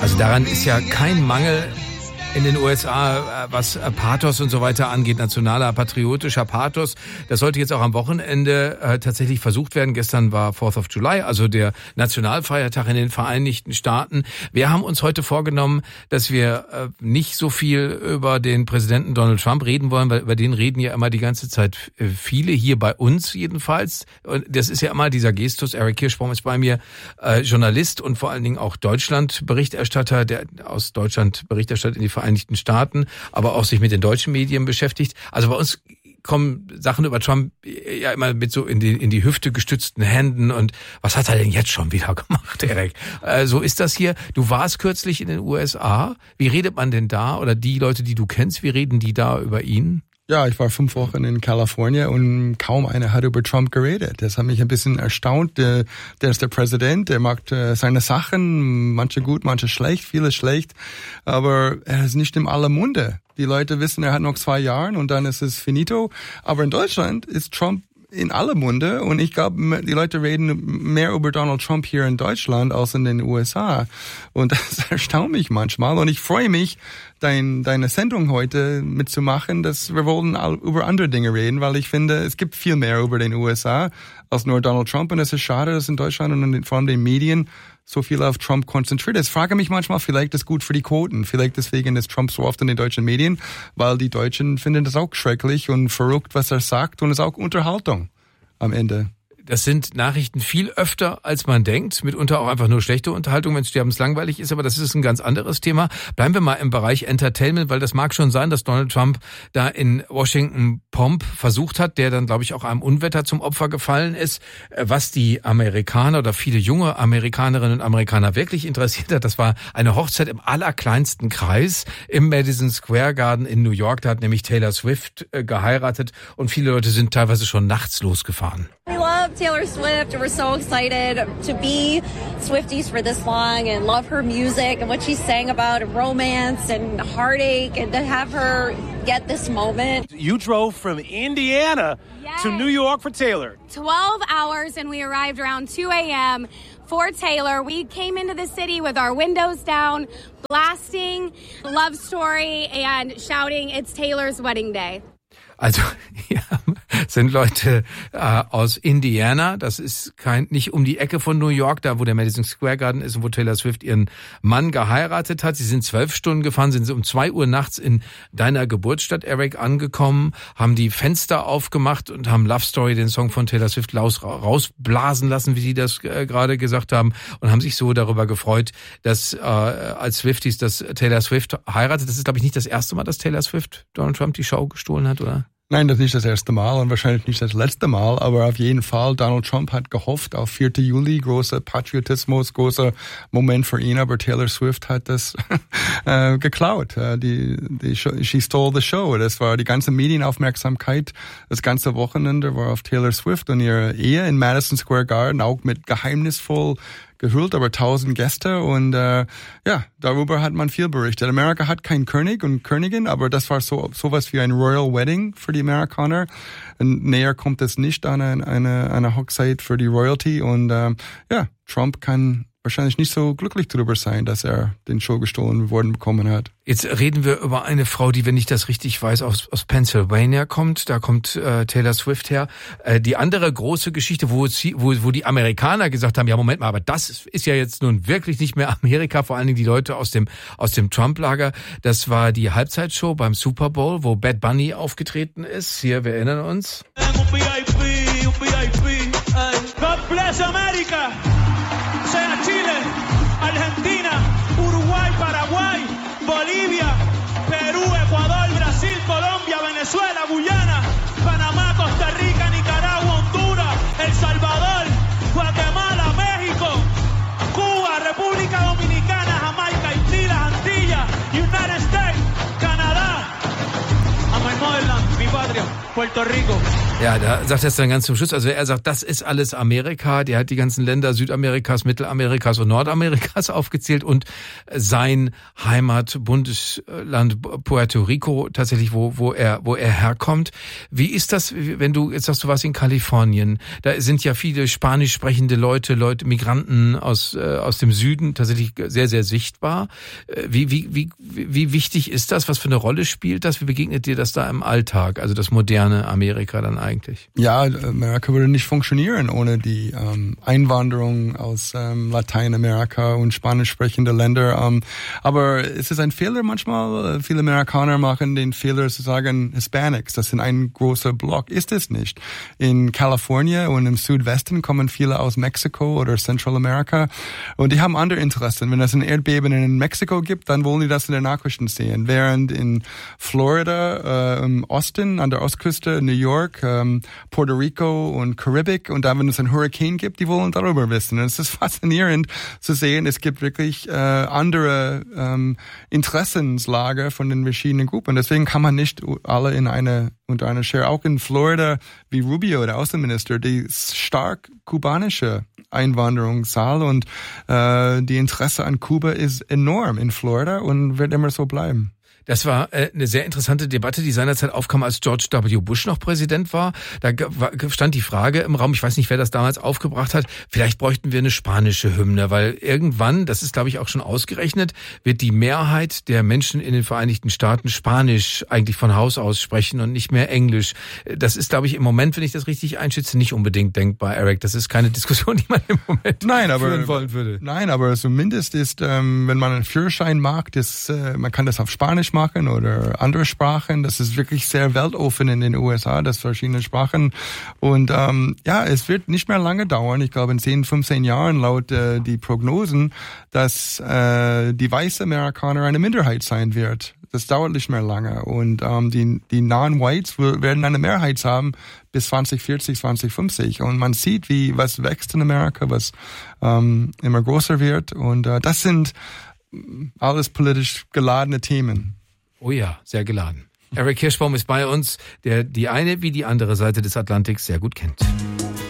Also daran ist ja kein Mangel in den USA, was Pathos und so weiter angeht, nationaler, patriotischer Pathos. Das sollte jetzt auch am Wochenende tatsächlich versucht werden. Gestern war 4th of July, also der Nationalfeiertag in den Vereinigten Staaten. Wir haben uns heute vorgenommen, dass wir nicht so viel über den Präsidenten Donald Trump reden wollen, weil über den reden ja immer die ganze Zeit viele, hier bei uns jedenfalls. Und das ist ja immer dieser Gestus. Eric Kirschbaum ist bei mir, Journalist und vor allen Dingen auch Deutschland-Berichterstatter, der aus Deutschland Berichterstatter in die Vereinigten Staaten, aber auch sich mit den deutschen Medien beschäftigt. Also bei uns kommen Sachen über Trump ja immer mit so in die Hüfte gestützten Händen und was hat er denn jetzt schon wieder gemacht, Eric? So ist das hier. Du warst kürzlich in den USA. Wie redet man denn da? Oder die Leute, die du kennst, wie reden die da über ihn? Ja, ich war 5 Wochen in Kalifornien und kaum einer hat über Trump geredet. Das hat mich ein bisschen erstaunt. Der ist der Präsident, der macht seine Sachen, manche gut, manche schlecht, vieles schlecht, aber er ist nicht in aller Munde. Die Leute wissen, er hat noch 2 Jahre und dann ist es finito. Aber in Deutschland ist Trump in aller Munde und ich glaube, die Leute reden mehr über Donald Trump hier in Deutschland als in den USA und das erstaunt mich manchmal und ich freue mich, deine Sendung heute mitzumachen, dass wir wollen über andere Dinge reden, weil ich finde, es gibt viel mehr über den USA als nur Donald Trump und es ist schade, dass in Deutschland und vor allem den Medien so viel auf Trump konzentriert ist. Ich frage mich manchmal, vielleicht ist es gut für die Quoten, vielleicht deswegen ist Trump so oft in den deutschen Medien, weil die Deutschen finden das auch schrecklich und verrückt, was er sagt und es ist auch Unterhaltung am Ende. Das sind Nachrichten viel öfter, als man denkt. Mitunter auch einfach nur schlechte Unterhaltung, wenn es sterbenslangweilig ist. Aber das ist ein ganz anderes Thema. Bleiben wir mal im Bereich Entertainment, weil das mag schon sein, dass Donald Trump da in Washington Pomp versucht hat, der dann, glaube ich, auch einem Unwetter zum Opfer gefallen ist. Was die Amerikaner oder viele junge Amerikanerinnen und Amerikaner wirklich interessiert hat, das war eine Hochzeit im allerkleinsten Kreis im Madison Square Garden in New York. Da hat nämlich Taylor Swift geheiratet und viele Leute sind teilweise schon nachts losgefahren. We love Taylor Swift and we're so excited to be Swifties for this long and love her music and what she sang about romance and heartache and to have her get this moment. You drove from Indiana to New York for Taylor. 12 hours and we arrived around 2 a.m. for Taylor. We came into the city with our windows down, blasting Love Story and shouting, it's Taylor's wedding day. Also ja, sind Leute aus Indiana, das ist nicht um die Ecke von New York, da wo der Madison Square Garden ist und wo Taylor Swift ihren Mann geheiratet hat. Sie sind 12 Stunden gefahren, sind um 2 Uhr nachts in deiner Geburtsstadt, Eric, angekommen, haben die Fenster aufgemacht und haben Love Story, den Song von Taylor Swift, rausblasen lassen, wie sie das gerade gesagt haben, und haben sich so darüber gefreut, dass als Swifties, dass Taylor Swift heiratet. Das ist, glaube ich, nicht das erste Mal, dass Taylor Swift Donald Trump die Show gestohlen hat, oder? Nein, das ist nicht das erste Mal und wahrscheinlich nicht das letzte Mal, aber auf jeden Fall, Donald Trump hat gehofft auf 4. Juli, großer Patriotismus, großer Moment für ihn, aber Taylor Swift hat das geklaut. She stole the show. Das war die ganze Medienaufmerksamkeit, das ganze Wochenende war auf Taylor Swift und ihre Ehe in Madison Square Garden, auch mit geheimnisvoll gehüllt, aber 1000 Gäste und darüber hat man viel berichtet. Amerika hat keinen König und Königin, aber das war sowas wie ein Royal Wedding für die Amerikaner. Und näher kommt es nicht an eine Hochzeit für die Royalty und Trump kann wahrscheinlich nicht so glücklich darüber sein, dass er den Show gestohlen worden bekommen hat. Jetzt reden wir über eine Frau, die, wenn ich das richtig weiß, aus Pennsylvania kommt. Da kommt Taylor Swift her. Die andere große Geschichte, wo die Amerikaner gesagt haben, ja Moment mal, aber das ist ja jetzt nun wirklich nicht mehr Amerika, vor allen Dingen die Leute aus dem Trump-Lager. Das war die Halbzeitshow beim Super Bowl, wo Bad Bunny aufgetreten ist. Hier, wir erinnern uns. God bless America! Sea Chile, Argentina, Uruguay, Paraguay, Bolivia, Perú, Ecuador, Brasil, Colombia, Venezuela, Guyana, Panamá, Costa Rica, Nicaragua, Honduras, El Salvador, Guatemala, México, Cuba, República Dominicana, Jamaica, Haití, las Antillas, United States, Canadá, a my motherland, mi patria, Puerto Rico. Ja, da sagt er es dann ganz zum Schluss. Also er sagt, das ist alles Amerika. Der hat die ganzen Länder Südamerikas, Mittelamerikas und Nordamerikas aufgezählt und sein Heimatbundesland Puerto Rico tatsächlich, wo er herkommt. Wie ist das, wenn du, jetzt sagst du warst in Kalifornien, da sind ja viele spanisch sprechende Leute, Migranten aus dem Süden tatsächlich sehr, sehr sichtbar. Wie wichtig ist das? Was für eine Rolle spielt das? Wie begegnet dir das da im Alltag? Also das moderne Amerika dann eigentlich? Ja, Amerika würde nicht funktionieren ohne die Einwanderung aus Lateinamerika und spanisch sprechende Länder. Aber es ist ein Fehler manchmal. Viele Amerikaner machen den Fehler zu sagen, Hispanics, das sind ein großer Block. Ist es nicht. In Kalifornien und im Südwesten kommen viele aus Mexiko oder Zentralamerika und die haben andere Interessen. Wenn es ein Erdbeben in Mexiko gibt, dann wollen die das in den Nachrichten sehen. Während in Florida, im Osten, an der Ostküste, New York, Puerto Rico und Karibik und dann, wenn es ein Hurricane gibt, die wollen darüber wissen. Und es ist faszinierend zu sehen, es gibt wirklich andere Interessenslager von den verschiedenen Gruppen. Deswegen kann man nicht alle unter einer Schere. Auch in Florida, wie Rubio, der Außenminister, die stark kubanische Einwanderungszahl und die Interesse an Kuba ist enorm in Florida und wird immer so bleiben. Das war eine sehr interessante Debatte, die seinerzeit aufkam, als George W. Bush noch Präsident war. Da stand die Frage im Raum, ich weiß nicht, wer das damals aufgebracht hat, vielleicht bräuchten wir eine spanische Hymne, weil irgendwann, das ist glaube ich auch schon ausgerechnet, wird die Mehrheit der Menschen in den Vereinigten Staaten Spanisch eigentlich von Haus aus sprechen und nicht mehr Englisch. Das ist, glaube ich, im Moment, wenn ich das richtig einschätze, nicht unbedingt denkbar, Eric. Das ist keine Diskussion, die man im Moment führen wollen würde. Nein, aber zumindest ist, wenn man einen Führerschein mag, man kann das auf Spanisch machen oder andere Sprachen. Das ist wirklich sehr weltoffen in den USA, das verschiedene Sprachen. Und es wird nicht mehr lange dauern. Ich glaube in 10, 15 Jahren laut die Prognosen, dass die weiße Amerikaner eine Minderheit sein wird. Das dauert nicht mehr lange. Und die Non-Whites werden eine Mehrheit haben bis 2040, 2050. Und man sieht, was wächst in Amerika, was immer größer wird. Und das sind alles politisch geladene Themen. Oh ja, sehr geladen. Eric Kirschbaum ist bei uns, der die eine wie die andere Seite des Atlantiks sehr gut kennt.